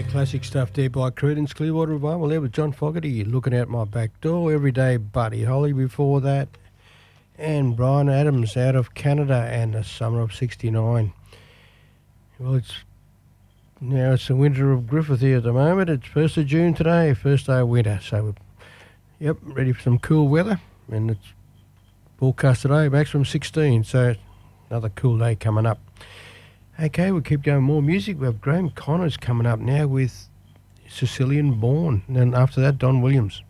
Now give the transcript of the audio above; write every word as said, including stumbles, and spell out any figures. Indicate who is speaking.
Speaker 1: Classic stuff there by Creedence Clearwater Revival. There was John Fogerty, Looking Out My Back Door. Everyday Buddy Holly before that. And Bryan Adams out of Canada and the summer of sixty-nine. Well, it's now it's the winter of Griffith here at the moment. It's first of June today, first day of winter. So, we're, yep, ready for some cool weather. And it's forecast today, maximum sixteen. So, another cool day coming up. Okay, we'll keep going. More music. We have Graham Connors coming up now with Sicilian Born. And then after that, Don Williams.